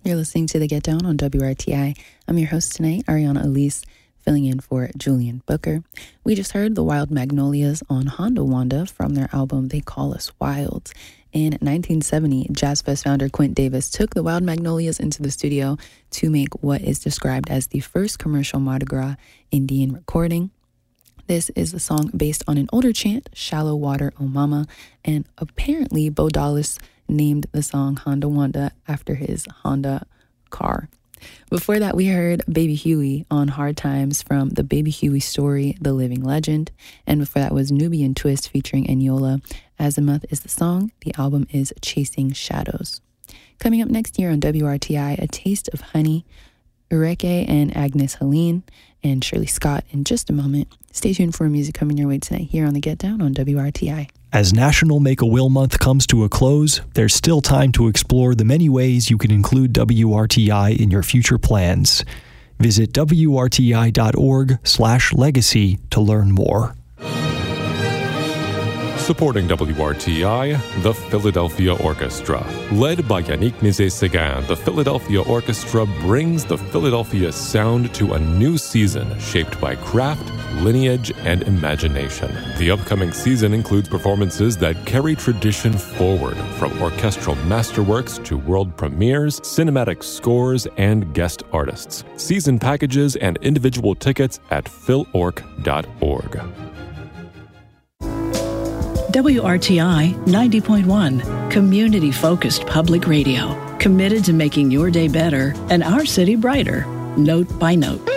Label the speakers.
Speaker 1: You're listening to The Get Down on WRTI. I'm your host tonight, Ariana Elise, filling in for Julian Booker. We just heard the Wild Magnolias on Honda Wanda from their album They Call Us Wild. In 1970, Jazz Fest founder Quint Davis took the Wild Magnolias into the studio to make what is described as the first commercial Mardi Gras Indian recording. This is a song based on an older chant, Shallow Water, Oh Mama, and apparently Bo Dallas named the song Honda Wanda after his Honda car. Before that, we heard Baby Huey on Hard Times from the Baby Huey story, The Living Legend. And before that was Nubian Twist featuring Eniola. Azimuth is the song. The album is Chasing Shadows. Coming up next year on WRTI, A Taste of Honey, Ureke and Agnes Helene, and Shirley Scott in just a moment. Stay tuned for music coming your way tonight here on The Get Down on WRTI.
Speaker 2: As National Make-A-Will Month comes to a close, there's still time to explore the many ways you can include WRTI in your future plans. Visit wrti.org/legacy to learn more.
Speaker 3: Supporting WRTI, the Philadelphia Orchestra. Led by Yannick Nézet-Séguin, the Philadelphia Orchestra brings the Philadelphia sound to a new season shaped by craft, lineage, and imagination. The upcoming season includes performances that carry tradition forward, from orchestral masterworks to world premieres, cinematic scores, and guest artists. Season packages and individual tickets at philorg.org.
Speaker 4: WRTI 90.1, community-focused public radio, committed to making your day better and our city brighter, note by note.